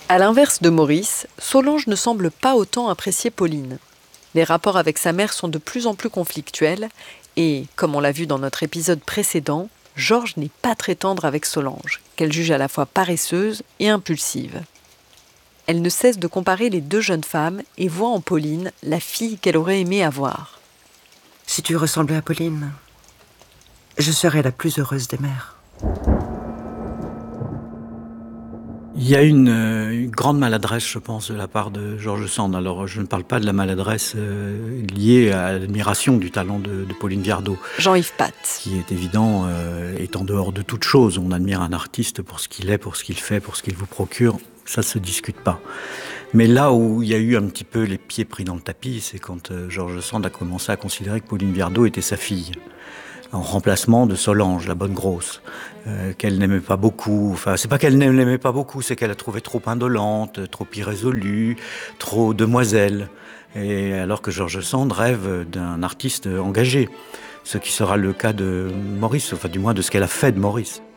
À l'inverse de Maurice, Solange ne semble pas autant apprécier Pauline. Les rapports avec sa mère sont de plus en plus conflictuels et, comme on l'a vu dans notre épisode précédent, Georges n'est pas très tendre avec Solange, qu'elle juge à la fois paresseuse et impulsive. Elle ne cesse de comparer les deux jeunes femmes et voit en Pauline la fille qu'elle aurait aimé avoir. Si tu ressemblais à Pauline, je serais la plus heureuse des mères. Il y a une grande maladresse, je pense, de la part de George Sand. Alors, je ne parle pas de la maladresse liée à l'admiration du talent de Pauline Viardot. Jean-Yves Path. Qui est évident, est en dehors de toute chose. On admire un artiste pour ce qu'il est, pour ce qu'il fait, pour ce qu'il vous procure. Ça ne se discute pas. Mais là où il y a eu un petit peu les pieds pris dans le tapis, c'est quand George Sand a commencé à considérer que Pauline Viardot était sa fille, en remplacement de Solange, la bonne grosse, qu'elle n'aimait pas beaucoup. Enfin, c'est pas qu'elle ne l'aimait pas beaucoup, c'est qu'elle la trouvait trop indolente, trop irrésolue, trop demoiselle. Et alors que George Sand rêve d'un artiste engagé, ce qui sera le cas de Maurice, enfin du moins de ce qu'elle a fait de Maurice.